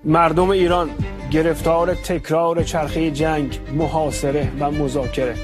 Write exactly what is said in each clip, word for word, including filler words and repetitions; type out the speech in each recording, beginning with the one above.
مردم ایران گرفتار تکرار چرخه جنگ، محاصره و مذاکره.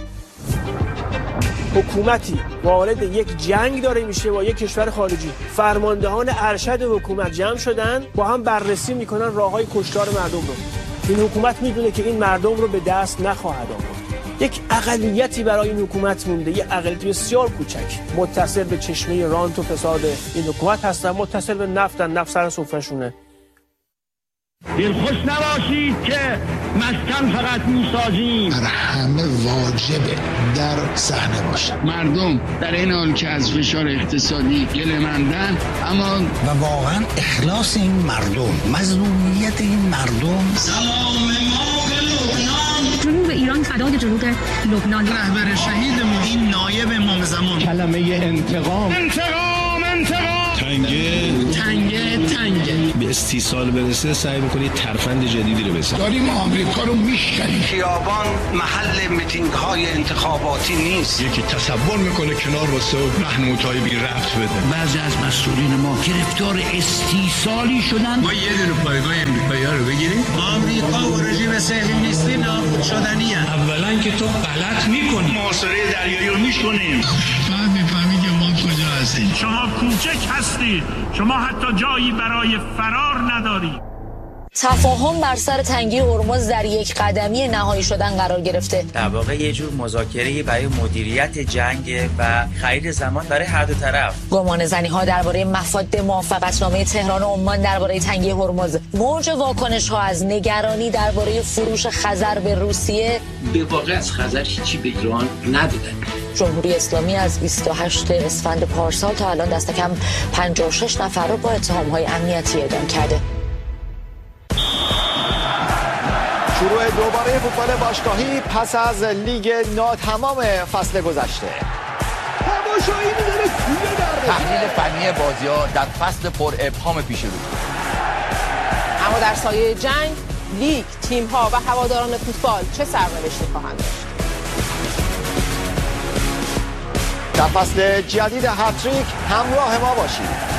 حکومتی وارد یک جنگ داره میشه با یک کشور خارجی، فرماندهان ارشد حکومت جمع شدن با هم بررسی میکنن راههای کشتار مردم رو. این حکومت میدونه که این مردم رو به دست نخواهد آورد. یک اقلیتی برای این حکومت مونده، یک اقلیت بسیار کوچک، متصل به چشمه رانت و فساد این حکومت هستن، متصل به نفتن، نفت سر سفرهشونه. دلخوش نباشید که مسکن فقط میسازیم، بر همه واجبه در صحنه باشه. مردم در این حال که از فشار اقتصادی گله‌مندن، اما و واقعا اخلاص این مردم، مظلومیت این مردم. سلام ما به لبنان، جنوب ایران فدای جنوب لبنان. رهبر شهیدمون این نایب امام زمان. کلمه انتقام انتقام انتقام تنگه تنگه تنگه به استیصال برسه، سعی میکنی ترفند جدیدی رو بزنی. داریم آمریکا رو میشکنیم. خیابان محل میتینگ های انتخاباتی نیست. یکی تصور میکنه کنار واسه محمودهای بی رفت بده. بعضی از مسئولین ما گرفتار استیصالی شدن. ما یه دونه پایگاه امریکایی ها رو بگیریم. آمریکا و رژیم صهیونیستی نابود شدنی هست. اولا که تو غلط میکنی، محاصره دریایی رو میکنیم. بعد میفهمی که ما کجا هستیم. شما کوچک هستید، شما حتی جایی برای فرار ندارید. تفاهم بر سر تنگی هرمز در یک قدمی نهایی شدن قرار گرفته. در واقع یه جور مذاکره برای مدیریت جنگ و خرید زمان برای هر دو طرف. گمان زنی ها درباره مفاد موافقتنامه تهران و عمان درباره تنگی هرمز، موج واکنش ها از نگرانی درباره فروش خزر به روسیه. به واقع از خزر هیچی به ایران ندادن. جمهوری اسلامی از بیست و هشتم اسفند پارسال تا الان دست کم پنجاه و شش نفر رو با اتهام‌های امنیتی اعدام کرده. شروع دوباره فوتبال باشگاهی پس از لیگ ناتمام فصل گذشته. تماشایی می‌داره توی در تحلیل فنی بازی‌ها در فصل پر ابهام پیش رو. اما در سایه جنگ، لیگ، تیم‌ها و هواداران فوتبال چه سرنوشتی خواهند داشت؟ در فصل جدید هتریک همراه ما باشید.